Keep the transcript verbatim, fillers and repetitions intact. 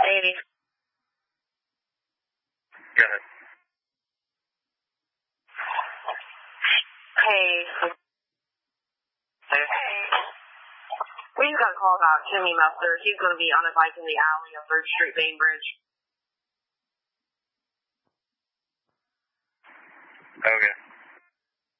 eighty. Go ahead. Hey. Hey. We just got a call about Timmy Mustard. He's going to be on a bike in the alley of third Street Bainbridge. Okay.